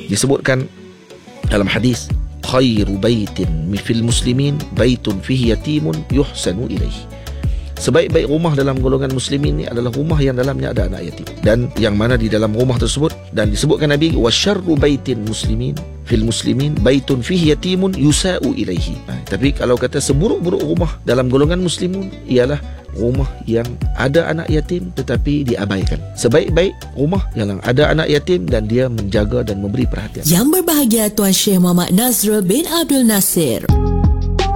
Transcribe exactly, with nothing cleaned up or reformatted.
Disebutkan dalam hadis, khairu baitin fil muslimin baitun fihi yatimun yuhsanu ilaihi. Sebaik-baik rumah dalam golongan muslimin ni adalah rumah yang dalamnya ada anak yatim, dan yang mana di dalam rumah tersebut, dan disebutkan Nabi, wa syarru baitin muslimin fil muslimin baitun fihi yatimun yusa'u ilaihi. Ha, tapi kalau kata seburuk-buruk rumah dalam golongan muslimun ialah rumah yang ada anak yatim tetapi diabaikan. Sebaik-baik rumah yang ada anak yatim dan dia menjaga dan memberi perhatian. Yang berbahagia Tuan Syekh Muhammad Nazrul bin Abdul Nasir.